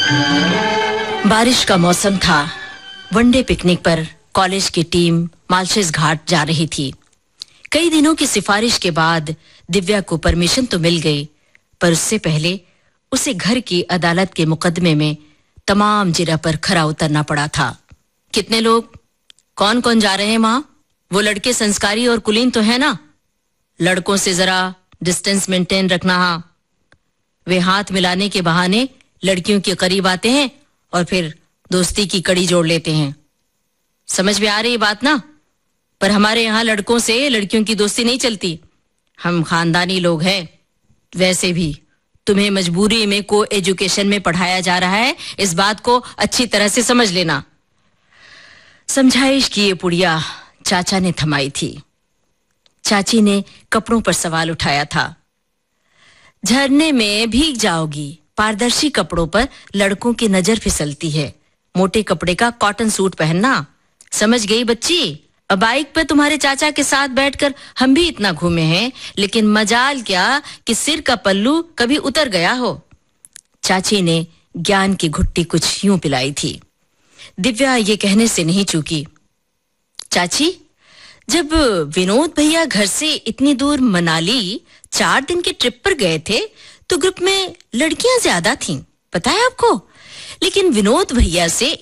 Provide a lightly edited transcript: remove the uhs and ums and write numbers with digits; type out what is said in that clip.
बारिश का मौसम था। वनडे पिकनिक पर कॉलेज की टीम मालशेज घाट जा रही थी। कई दिनों की सिफारिश के बाद दिव्या को परमिशन तो मिल गई, पर उससे पहले उसे घर की अदालत के मुकदमे में तमाम जिरा पर खरा उतरना पड़ा था। कितने लोग, कौन कौन जा रहे हैं मां? वो लड़के संस्कारी और कुलीन तो है ना? लड़कों से जरा डिस्टेंस मेंटेन रखना। वे हाथ मिलाने के बहाने लड़कियों के करीब आते हैं और फिर दोस्ती की कड़ी जोड़ लेते हैं। समझ में आ रही बात ना? पर हमारे यहाँ लड़कों से लड़कियों की दोस्ती नहीं चलती। हम खानदानी लोग हैं। वैसे भी तुम्हें मजबूरी में को एजुकेशन में पढ़ाया जा रहा है, इस बात को अच्छी तरह से समझ लेना। समझाइश की ये पुड़िया चाचा ने थमाई थी। चाची ने कपड़ों पर सवाल उठाया था। झरने में भीग जाओगी। पारदर्शी कपड़ों पर लड़कों की नजर फिसलती है। मोटे कपड़े का कॉटन सूट पहनना। समझ गई बच्ची? अब बाइक पे तुम्हारे चाचा के साथ बैठकर हम भी इतना घूमे हैं, लेकिन मजाल क्या कि सिर का पल्लू कभी उतर गया हो। चाची ने ज्ञान की घुट्टी कुछ यूं पिलाई थी। दिव्या ये कहने से नहीं चूकी। चाची, जब विनोद भैया घर से इतनी दूर मनाली 4 दिन के ट्रिप पर गए थे तो ग्रुप में लड़कियां ज्यादा थीं, पता है आपको? लेकिन विनोद भैया से